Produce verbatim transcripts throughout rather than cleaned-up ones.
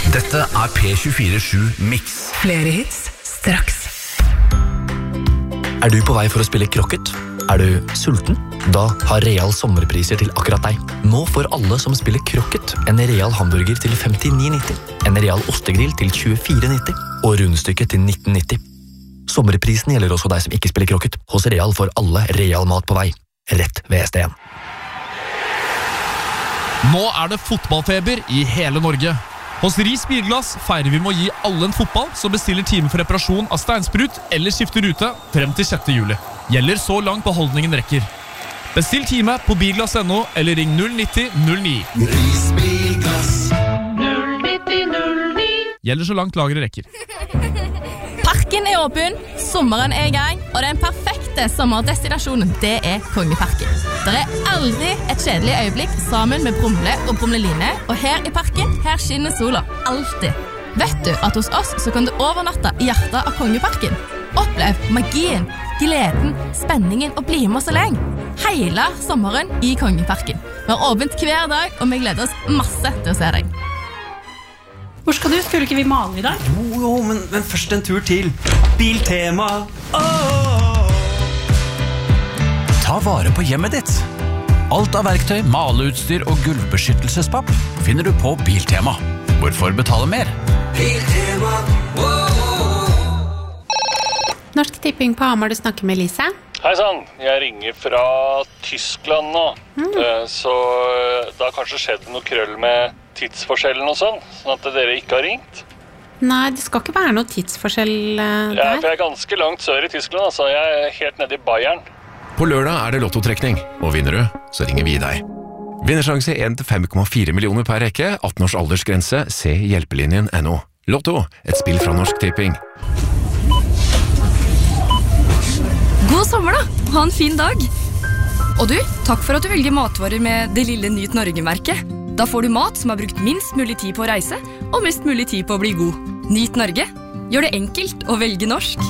Dette er P tjuefire sju Mix. Flere hits straks. Er du på vei for å spille krokket? Er du sulten? Da har Real sommerpriser til akkurat deg. Nå får alle som spiller krokket en Real hamburger til femtini nitti, en Real ostegrill til tjuefire nitti og rundstykket til nitten nitti. Sommerprisen gjelder også deg som ikke spiller krokket. Hos Real får alle Real mat på vei. Rett ved S D en. Nå er det fotballfeber i hele Norge. Hos Ris Bilglass feirer vi med å gi alle en fotball som bestiller time for reparasjon av steinsprut eller skifter rute frem til sjette juli. Gjelder så langt beholdningen rekker. Bestill time på bilglass punktum no eller ring null nitti null ni. Ris Bilglass. null nitti null ni. Gjelder så langt lageret rekker. Parken er åpen, sommeren er i gang, og den perfekte sommerdestinasjonen, det er Kongeparken. Det er aldri et kjedelig øyeblikk sammen med Brumle og Brumleline, og her i parken, her skinner sola alltid. Vet du at hos oss så kan du overnatte i hjertet av Kongeparken? Opplev magien, gleden, spenningen og bli med så lenge. Hele sommeren i Kongeparken. Vi har åpent hver dag, og vi gleder oss masse til å se deg. Hvor skal du? Skulle ikke vi male i dag? Jo, jo, men, men først en tur til Biltema. Oh! Ta vare på hjemmet ditt. Alt av verktøy, maleutstyr og gulvbeskyttelsespapp finner du på Biltema. Hvorfor betale mer? Biltema. Norsk Tipping på Hamar, du snakker med Lise. Hei sann, jeg ringer fra Tyskland nå. Mm. Så det har kanskje skjedd noe krøll med tidsforskjellen og sånn, sånn at dere ikke har ringt. Nei, det skal ikke være noe tidsforskjell uh, der. Ja, for jeg er ganske langt sør i Tyskland, altså. Jeg er helt nede i Bayern. På lørdag er det lottotrekning, og vinner du, så ringer vi deg. Vinnersjanse en til fem komma fire millioner per rekke, atten års aldersgrense, se hjelpelinjen punktum no. Lotto, et spill fra Norsk Tipping. God sommer da, ha en fin dag. Og du, takk for at du velger matvarer med det lille Nyt Norge-merket. Da får du mat som har brukt minst mulig tid på å reise, og mest mulig tid på å bli god. Nyt Norge. Gjør det enkelt å velge norsk.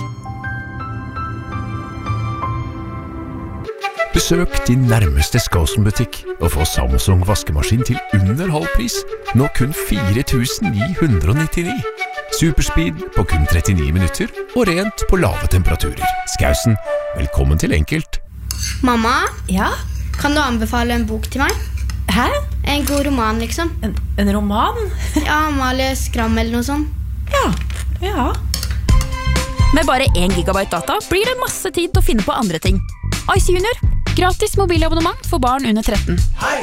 Besøk din nærmeste Skåsen-butikk og få Samsung vaskemaskin til under halv pris. Nå kun fire tusen ni hundre nittini. Superspeed på kun trettini minutter og rent på lave temperaturer. Skausen, velkommen til enkelt. Mamma? Ja? Kan du anbefale en bok til meg? Hæ? En god roman, liksom. En, en roman? Ja, Amalie Skram eller noe sånt. Ja, ja. Med bare en gigabyte data blir det masse tid til å finne på andre ting. Ice Junior, gratis mobilabonnement for barn under tretten. Hei!